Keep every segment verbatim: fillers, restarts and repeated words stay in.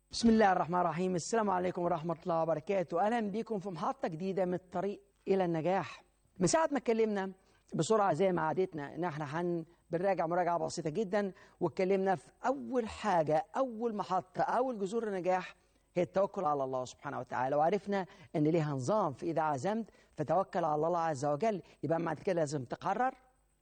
بسم الله الرحمن الرحيم. السلام عليكم ورحمة الله وبركاته. أهلا بكم في محطة جديدة من الطريق إلى النجاح. من ساعة ما اتكلمنا بسرعة زي ما عادتنا إن احنا هن بنراجع مراجعة بسيطة جدا، واتكلمنا في أول حاجة، أول محطة، أول جذور النجاح هي التوكل على الله سبحانه وتعالى، وعرفنا إن ليها نظام. في إذا عزمت فتوكل على الله عز وجل. يبقى بعد كده لازم تقرر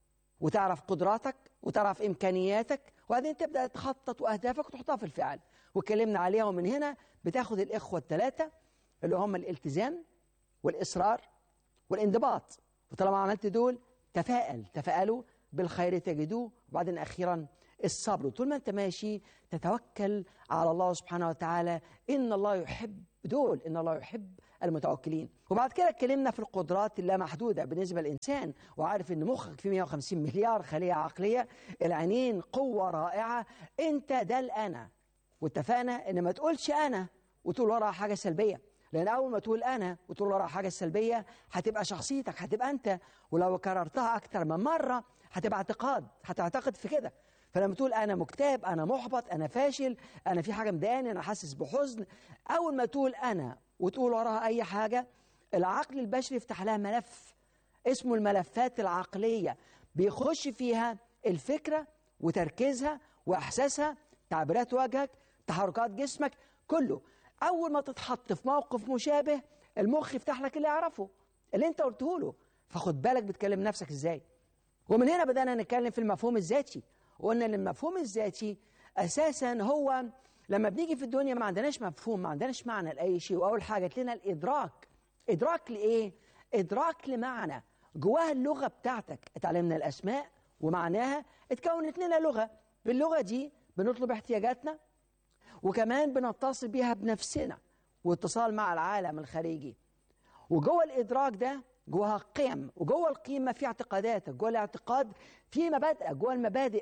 وتعرف قدراتك وتعرف إمكانياتك، وبعدين تبدأ تخطط وأهدافك وتحطها في الفعل. واتكلمنا عليها، ومن هنا بتاخد الإخوة الثلاثة اللي هم الالتزام والإصرار والانضباط. وطالما عملت دول تفائل، تفائلوا بالخير تجدوه. وبعدين أخيرا الصبر، وطول ما أنت ماشي تتوكل على الله سبحانه وتعالى. إن الله يحب دول، إن الله يحب المتوكلين. وبعد كده اتكلمنا في القدرات اللامحدودة بالنسبة للإنسان، وعارف إن مخك فيه مئة وخمسين مليار خلية عقلية، العينين قوة رائعة، أنت ده الأنا. واتفقنا إن ما تقولش أنا وتقول وراها حاجة سلبية، لأن أول ما تقول أنا وتقول وراها حاجة سلبية هتبقى شخصيتك، هتبقى أنت. ولو كررتها أكتر من مرة هتبقى اعتقاد، هتعتقد في كده. فلما تقول أنا مكتئب، أنا محبط، أنا فاشل، أنا في حاجة مضايقاني، أنا حاسس بحزن، أول ما تقول أنا وتقول وراها أي حاجة، العقل البشري يفتح لها ملف اسمه الملفات العقلية، بيخش فيها الفكرة وتركيزها وإحساسها، تعبيرات وجهك، تحركات جسمك، كله. أول ما تتحط في موقف مشابه المخ يفتح لك اللي يعرفه، اللي أنت قلته له. فخد بالك بتكلم نفسك إزاي. ومن هنا بدأنا نتكلم في المفهوم الذاتي، وقلنا ان المفهوم الذاتي أساسا هو لما بنيجي في الدنيا ما عندناش مفهوم، ما عندناش معنى لأي شيء. وأول حاجة لنا الإدراك. إدراك لإيه؟ إدراك لمعنى جواها اللغة بتاعتك. اتعلمنا الأسماء ومعناها، اتكونت لنا لغة. باللغة دي بنطلب احتياجاتنا، وكمان بنتصل بيها بنفسنا واتصال مع العالم الخارجي. وجوه الإدراك ده جواها قيم، وجوه القيمة في اعتقاداتك، جوه الاعتقاد في مبادئ، جوه المبادئ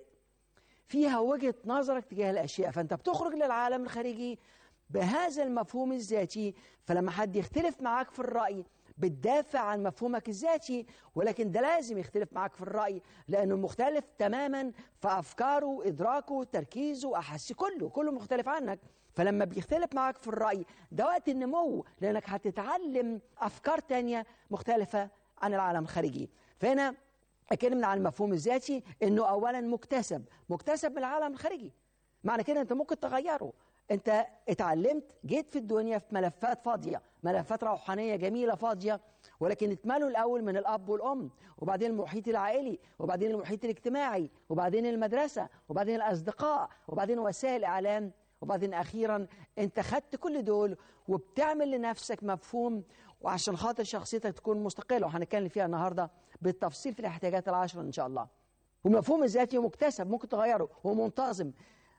فيها وجهة نظرك تجاه الأشياء. فأنت بتخرج للعالم الخارجي بهذا المفهوم الذاتي. فلما حد يختلف معاك في الرأي بتدافع عن مفهومك الذاتي، ولكن ده لازم يختلف معاك في الرأي لأنه مختلف تماما في أفكاره، إدراكه، تركيزه، أحاسيسه، كله كله مختلف عنك. فلما بيختلف معاك في الرأي ده وقت النمو، لأنك هتتعلم أفكار تانية مختلفة عن العالم الخارجي. فهنا اتكلمنا عن المفهوم الذاتي انه اولا مكتسب، مكتسب من العالم الخارجي. معنى كده انت ممكن تغيره. انت اتعلمت، جيت في الدنيا في ملفات فاضيه، ملفات روحانيه جميله فاضيه، ولكن اتملوا الاول من الاب والام، وبعدين المحيط العائلي، وبعدين المحيط الاجتماعي، وبعدين المدرسه، وبعدين الاصدقاء، وبعدين وسائل الاعلام، وبعدين اخيرا انت خدت كل دول وبتعمل لنفسك مفهوم، وعشان خاطر شخصيتك تكون مستقله. وهنتكلم فيها النهارده بالتفصيل في الاحتياجات العشرة ان شاء الله. ومفهوم الذاتي مكتسب، ممكن تغيره، ومنتظم.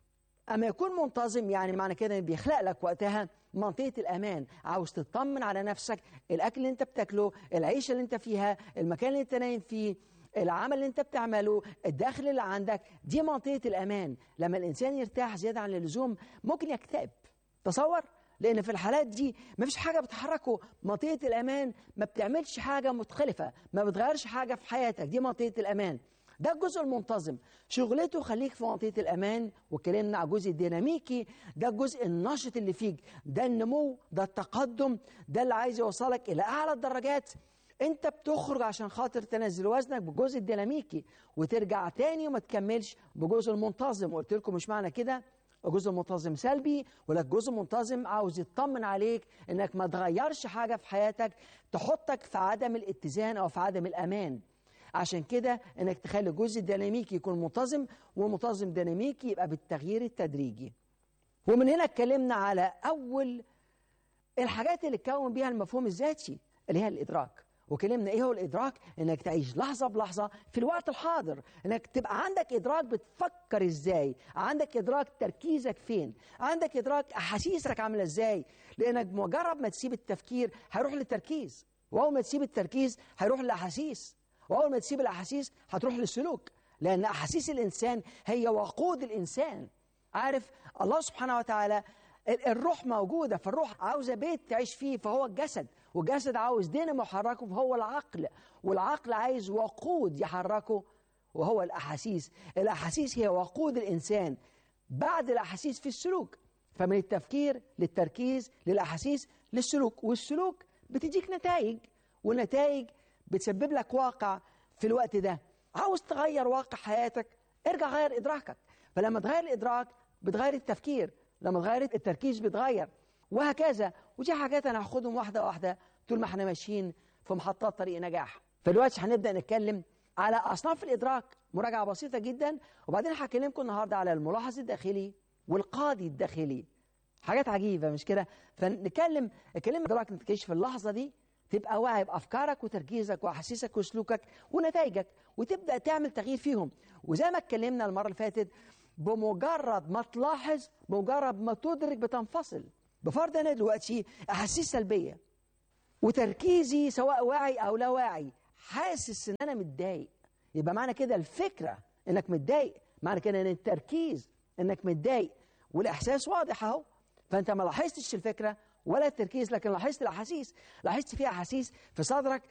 اما يكون منتظم يعني معنى كده بيخلق لك وقتها منطقه الامان. عاوز تطمن على نفسك، الاكل اللي انت بتاكله، العيشه اللي انت فيها، المكان اللي انت نايم فيه، العمل اللي انت بتعمله، الدخل اللي عندك، دي منطقه الامان. لما الانسان يرتاح زياده عن اللزوم ممكن يكتئب. تصور، لأن في الحالات دي ما فيش حاجة بتحركه. منطقة الأمان ما بتعملش حاجة متخلفة، ما بتغيرش حاجة في حياتك، دي منطقة الأمان. ده الجزء المنتظم، شغلته خليك في منطقة الأمان. وكلمنا على الجزء الديناميكي، ده الجزء النشط اللي فيك، ده النمو، ده التقدم، ده اللي عايز يوصلك إلى أعلى الدرجات. أنت بتخرج عشان خاطر تنزل وزنك بالجزء الديناميكي، وترجع تاني وما تكملش بجزء المنتظم. وقلت لكم مش معنى كده جزء منتظم سلبي، ولا جزء منتظم عاوز يطمن عليك انك ما تغيرش حاجة في حياتك تحطك في عدم الاتزان او في عدم الامان. عشان كده انك تخلي الجزء الديناميكي يكون منتظم، ومنتظم ديناميكي يبقى بالتغيير التدريجي. ومن هنا اتكلمنا على اول الحاجات اللي تكون بيها المفهوم الذاتي اللي هي الادراك. وكلمنا ايه هو الادراك؟ انك تعيش لحظه بلحظه في الوقت الحاضر، انك تبقى عندك ادراك بتفكر ازاي، عندك ادراك تركيزك فين، عندك ادراك احاسيسك عامله ازاي. لانك مجرد ما تسيب التفكير هيروح للتركيز، واول ما تسيب التركيز هيروح للاحاسيس، واول ما تسيب الاحاسيس هتروح للسلوك. لان احاسيس الانسان هي وقود الانسان. عارف الله سبحانه وتعالى الروح موجودة، فالروح عاوزة بيت تعيش فيه فهو الجسد، والجسد عاوز دينامو يحركه فهو العقل، والعقل عايز وقود يحركه وهو الأحاسيس. الأحاسيس هي وقود الإنسان، بعد الأحاسيس في السلوك. فمن التفكير للتركيز للأحاسيس للسلوك، والسلوك بتديك نتائج، والنتائج بتسبب لك واقع في الوقت ده. عاوز تغير واقع حياتك، ارجع غير إدراكك. فلما تغير الإدراك بتغير التفكير، لما تغير التركيز بتغير، وهكذا. ودي حاجات أنا هاخدهم واحدة واحدة طول ما احنا ماشيين في محطات طريق نجاح. فدلوقتي هنبدأ نتكلم على أصناف الإدراك، مراجعة بسيطة جدا، وبعدين هكلمكم النهاردة على الملاحظ الداخلي والقاضي الداخلي. حاجات عجيبة مش كده؟ فنتكلم الكلمة إدراك نتكلمش في اللحظة دي، تبقى واعي بأفكارك وتركيزك وأحاسيسك وسلوكك ونتائجك، وتبدأ تعمل تغيير فيهم. وزي ما اتكلمنا المرة اللي فاتت، بمجرد ما تلاحظ، بمجرد ما تدرك بتنفصل. بفرض أنا دلوقتي أحاسيس سلبية وتركيزي سواء واعي أو لا واعي حاسس إن أنا متضايق، يبقى معنى كده الفكرة إنك متضايق، معنى كده إن التركيز إنك متضايق، والإحساس واضح أهو. فأنت ما لاحظتش الفكرة ولا التركيز، لكن لاحظت الأحاسيس، لاحظت فيها أحاسيس في صدرك